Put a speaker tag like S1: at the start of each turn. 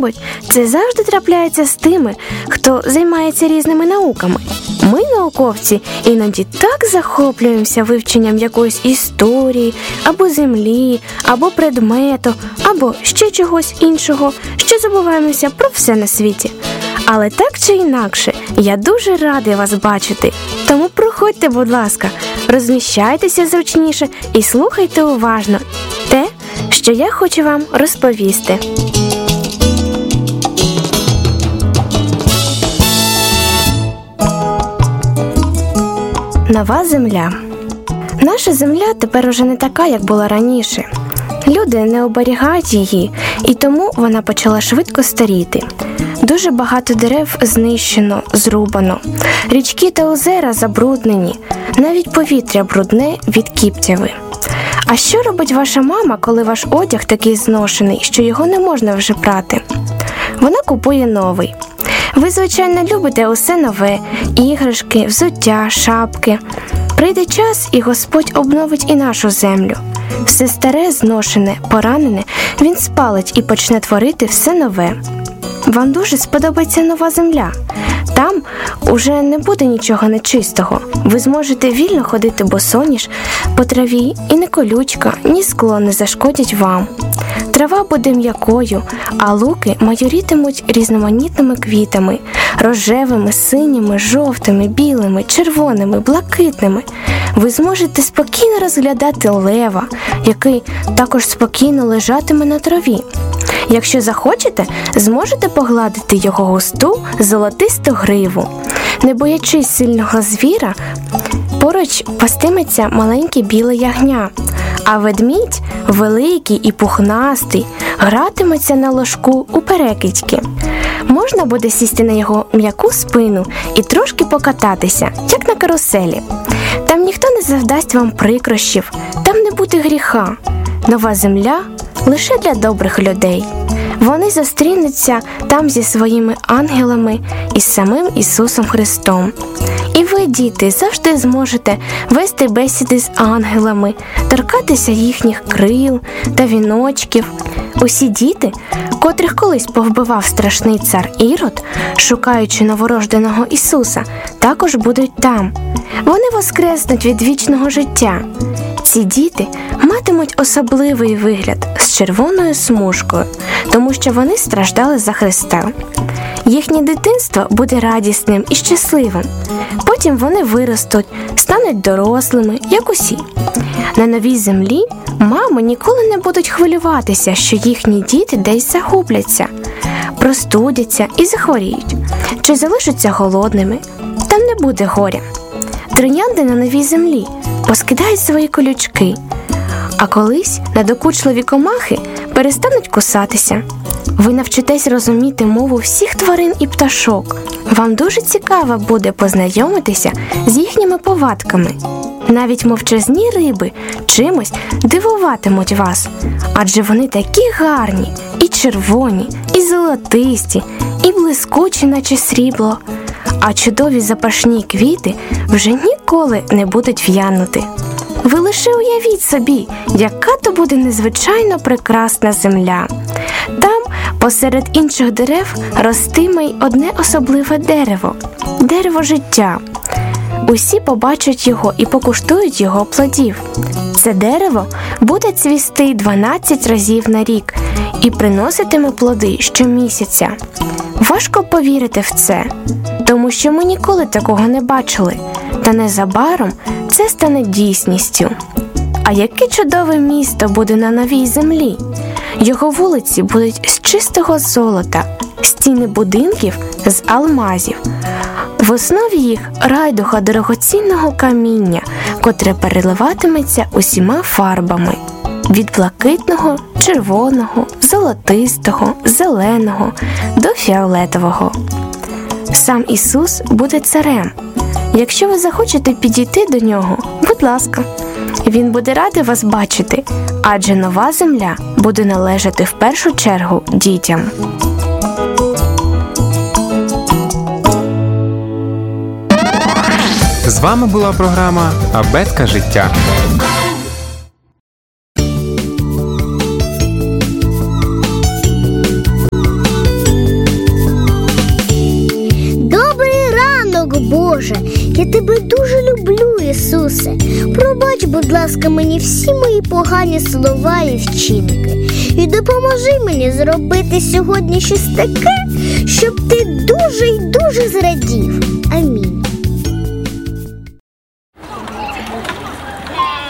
S1: Мабуть, це завжди трапляється з тими, хто займається різними науками. Ми, науковці, іноді так захоплюємося вивченням якоїсь історії, або землі, або предмету, або ще чогось іншого, що забуваємося про все на світі. Але так чи інакше, я дуже радий вас бачити. Тому проходьте, будь ласка, розміщайтеся зручніше і слухайте уважно те, що я хочу вам розповісти. Нова земля. Наша земля тепер уже не така, як була раніше. Люди не оберігають її, і тому вона почала швидко старіти. Дуже багато дерев знищено, зрубано. Річки та озера забруднені. Навіть повітря брудне від кіптяви. А що робить ваша мама, коли ваш одяг такий зношений, що його не можна вже прати? Вона купує новий. Ви, звичайно, любите усе нове – іграшки, взуття, шапки. Прийде час, і Господь обновить і нашу землю. Все старе, зношене, поранене Він спалить і почне творити все нове. Вам дуже сподобається нова земля. Там уже не буде нічого нечистого. Ви зможете вільно ходити босоніж по траві, і ні колючка, ні скло не зашкодять вам. Трава буде м'якою, а луки майорітимуть різноманітними квітами – рожевими, синіми, жовтими, білими, червоними, блакитними. Ви зможете спокійно розглядати лева, який також спокійно лежатиме на траві. Якщо захочете, зможете погладити його густу золотисту гриву. Не боячись сильного звіра, поруч пастиметься маленьке біле ягня, а ведмідь, великий і пухнастий, гратиметься на ложку у перекидьки. Можна буде сісти на його м'яку спину і трошки покататися, як на каруселі. Там ніхто не завдасть вам прикрощів, там не буде гріха. Нова земля лише для добрих людей. Вони зустрінуться там зі своїми ангелами і з самим Ісусом Христом. І ви, діти, завжди зможете вести бесіди з ангелами, торкатися їхніх крил та віночків. Усі діти, котрих колись повбивав страшний цар Ірод, шукаючи новорожденого Ісуса, також будуть там. Вони воскреснуть від вічного життя. Ці діти матимуть особливий вигляд з червоною смужкою, тому що вони страждали за Христа. Їхнє дитинство буде радісним і щасливим. Потім вони виростуть, стануть дорослими, як усі. На новій землі мами ніколи не будуть хвилюватися, що їхні діти десь загубляться, простудяться і захворіють, чи залишаться голодними. Там не буде горя. Троянди на новій землі поскидають свої колючки, а колись надокучливі комахи перестануть кусатися. Ви навчитесь розуміти мову всіх тварин і пташок. Вам дуже цікаво буде познайомитися з їхніми повадками. Навіть мовчазні риби чимось дивуватимуть вас, адже вони такі гарні, і червоні, і золотисті, і блискучі, наче срібло. А чудові запашні квіти вже ніколи не будуть в'янути. Ви лише уявіть собі, яка то буде незвичайно прекрасна земля. Там, посеред інших дерев, ростиме й одне особливе дерево – дерево життя. Усі побачать його і покуштують його плодів. Це дерево буде цвісти 12 разів на рік і приноситиме плоди щомісяця. Важко повірити в це, тому що ми ніколи такого не бачили, та незабаром це стане дійсністю. А яке чудове місто буде на новій землі! Його вулиці будуть з чистого золота, стіни будинків з алмазів. В основі їх райдуга дорогоцінного каміння, котре переливатиметься усіма фарбами – від блакитного, червоного, золотистого, зеленого до фіолетового. Сам Ісус буде царем. Якщо ви захочете підійти до нього, будь ласка. Він буде радий вас бачити, адже нова земля буде належати в першу чергу дітям.
S2: З вами була програма «Абетка життя».
S3: Боже, я тебе дуже люблю, Ісусе. Пробач, будь ласка, мені всі мої погані слова і вчинки. І допоможи мені зробити сьогодні щось таке, щоб ти дуже й дуже зрадів.